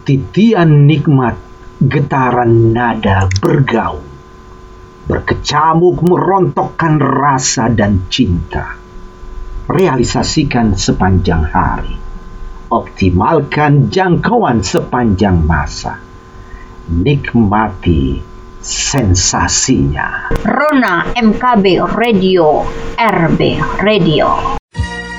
Titian nikmat, getaran nada bergaung, berkecamuk merontokkan rasa dan cinta. Realisasikan sepanjang hari, optimalkan jangkauan sepanjang masa. Nikmati sensasinya. Rona MKB Radio, RB Radio.